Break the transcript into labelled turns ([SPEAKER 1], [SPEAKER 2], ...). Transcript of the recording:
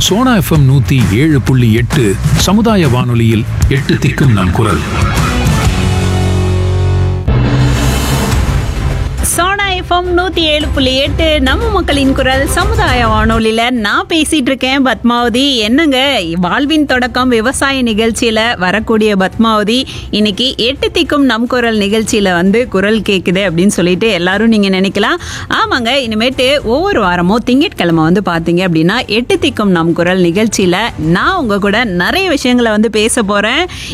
[SPEAKER 1] Sona FM 107.8 சமுதாய வானொலியில் 8 திக்கும் நம் குரல்.
[SPEAKER 2] சோனா எஃப்எம் 107.8 நம்ம மக்களின் குரல் சமுதாய வானொலியில நான் பேசிட்டு இருக்கேன் பத்மாவதி. என்னங்க, வாழ்வின் தொடக்கம் விவசாய நிகழ்ச்சியில வரக்கூடிய பத்மாவதி இன்னைக்கு 8 திக்கும் நம் குரல் நிகழ்ச்சியில குரல் கேக்குது அப்படின்னு சொல்லிட்டு எல்லாரும் நீங்க நினைக்கலாம். ஆமாங்க, இனிமேட்டு ஒவ்வொரு வாரமும் திங்கட்கிழமை பாத்தீங்க அப்படின்னா 8 திக்கும் நம் குரல் நிகழ்ச்சியில நான் உங்க கூட நிறைய விஷயங்களை பேச போறேன்.